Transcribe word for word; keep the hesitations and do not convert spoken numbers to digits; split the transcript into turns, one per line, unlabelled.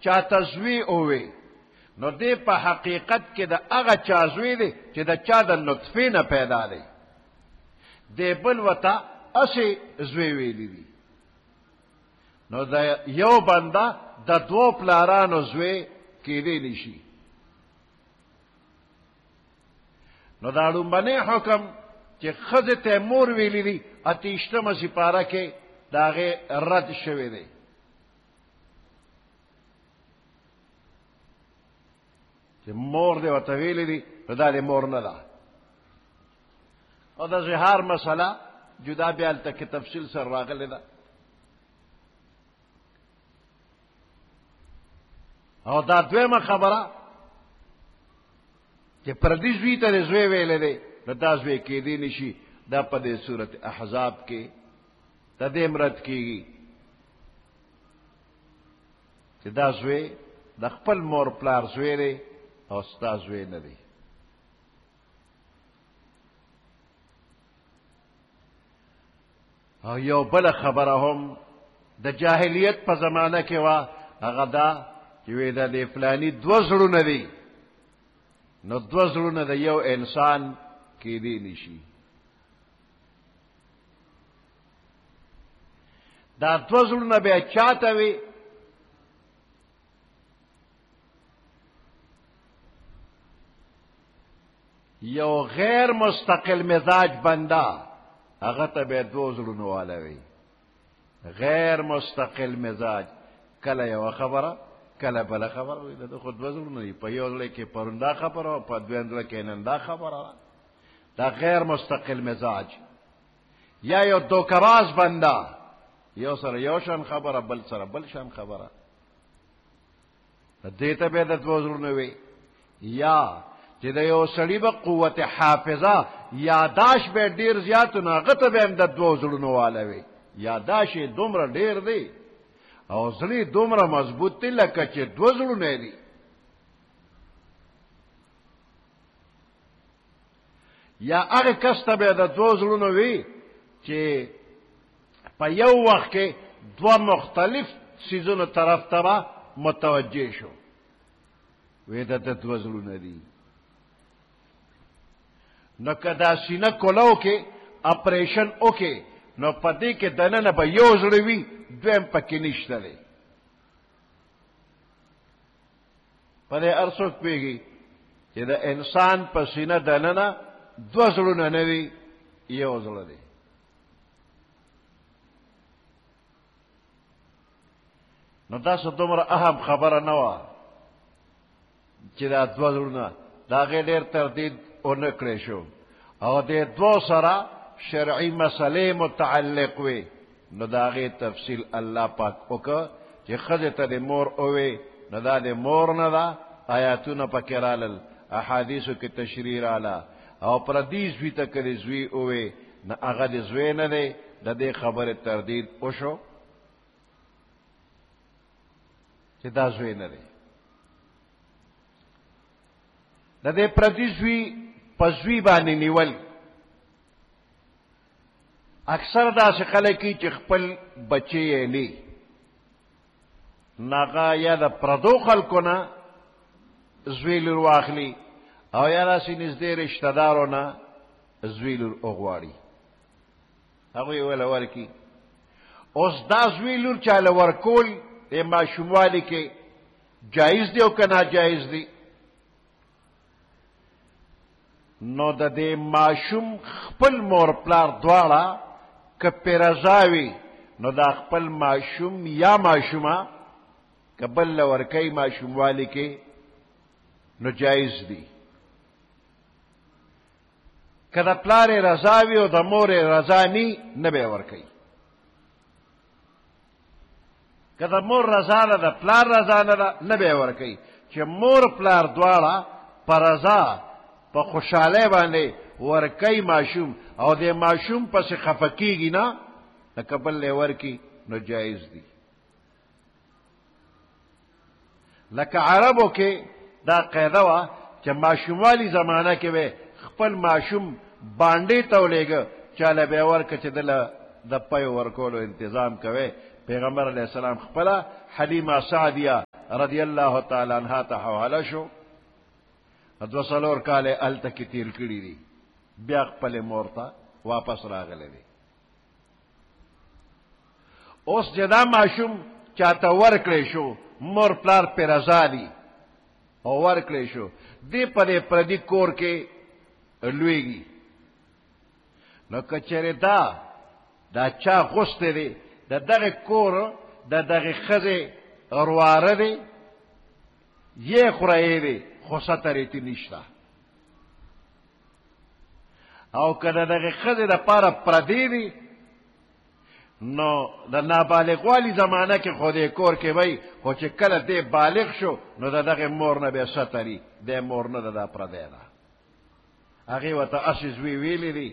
چاته زوی اووی نو دی په حقیقت کې د هغه چا زوی دی چې د چا د نطفې نه پیدا دی دی بل وته اسې زوی ویلی دي نو د یو بنده د دوو پلارانو زوی کېدی نشي نو دا لومبنی حکم چې ښځې ته مور ویلی دي اتیشتمه سپاره کې د هغې رد شوی دی چې مور دی ورته ویلی دي نو دا د مور نه ده او د زهار مسله جدا بیا هلته کې تفصیل سره راغلی ده او دا دویمه خبره چې پردي زوی ته د زوی ویلی دی نو دا زوی کېدی نشي دا په دې صورت احزاب کې د دې مرد کېږي چې دا زوی د خپل مور پلار زوی دی او ستا زوی نه دی او یو بله خبره هم د جاهلیت په زمانه کې وه هغه دا چې وی دا د فلاني دوه زړونه دي نو دوه زړونه د یو انسان کېدی نشي دا دوه زړونه بیا چاته وي یو غیر مستقل مزاج بنده هغه ته به دوه زړونه والا وي غیر مستقل مزاج کله یو خبره کله بله خبره وي د خو دوه زړونه دي په یو زړه کې پرون دا خبره او په دویم زړه کې نن دا خبره دا غیر مستقل مزاج یا یو دوکباز بنده یو سره یو شان خبره بل سره بل شان خبره دې ته به د دوه زړونه وي یا چې د یو سړي به قوت حافظه یاداش به ډیر زیات نو هغه ته به هم د دوه زړونو والا وي یاداش یې دومره ډیر دی او زړی دومره مضبوط دی لکه چې دوه زړونه دي یا هغه کس ته به د دوه زړونو وي چې په یو وخت کې دوه مختلف څیزونو طرف ته به متوجه شو وی د دوه زړونه دي نو که دا سینه کولو کې اپریشن وکې نو په دې کې دننه به یو زړه وي دویم پکې نشته دی په دې هر څوک پوهېږي چې د انسان په سینه دننه دوه زړونه نه وي یو زړه دی نو داسې دومره اهم خبره نه وه چې دا دوه زړونه د هغې ډېر تردید ونه کړی شو او دې دوه سره شرعي مسلې متعلق وي نو د هغې تفصیل الله پاک وکړه چې ښځې ته د مور اووې نو دا د مور نه ده آیاتونه پکې رالل احادیثو کې تشریح راله او پردي زوی ته که د زوی اووې نو هغه د زوی نه دی د دې خبرې تردید وشو چې دا زوی نه دی د دې پردي زوی په زوی باندې نیول اکثر داسې خلک دي چې خپل بچی یې نی ناغه یا د پردو خلکو نه زوی لور واخلي او یا داسې نږدې رشته دارو نه زوی لور وغواړي هغوی وله ورکي اوس دا زوی لور چاله ورکول د ماشوموالي کې جایز دی او که ناجایز دی نو د دې ماشوم خپل مور پلار دواړه که پې رضا وي نو دا خپل ماشوم یا ماشومه که بل له ورکوي ماشوموالي کې نو جایز دی که د پلار رضا وي او د مور رضا نی نه به یې ورکوي که د مور رضا نه د پلار رضا نه ده نه به یې ورکوي چې مور پلار دواړه په رضا په خوشحالی باندې ورکی ماشوم او د ماشوم پسې خفه کېږي نه لکه بل لی ورکي نو جایز دی لکه عربو کې دا قاعده وه چې ماشوموالي زمانه کې به خپل ماشوم بانډې ته ولېږه چاله به یې ورکه چې دله د پیو ورکولو انتظام کوي پیغمبر علیه السلام خپله حلیمه سعدیه رضی الله تعالی عنها ته حواله شو دو څلور کاله الته کې تیر کړی دي بیا خپل مور ته واپس راغلی دی اوس جدا ماشوم چاته ورکړی شو مور پلار پې رضا دي او ورکړی شو دی پرې پردي کور کې لویږي نو که چېرې دا دا چا غوستی دی د دغه کور د دغه ښځې رواره دی یې خورایې دی خو سترېتي نشته او که د دغه ښځې دپاره پردی دی نو د نابالغوالي زمانه کې خو دې کور کې وی خو چې کله دې بالغ شو نو د دغه مور نه بیا ستري دې مور نه د دا پردی ده هغې ورته اسې زوی ویلي دي